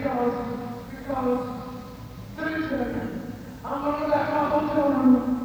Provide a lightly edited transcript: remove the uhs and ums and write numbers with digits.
because, listen, I'm gonna let my hotel room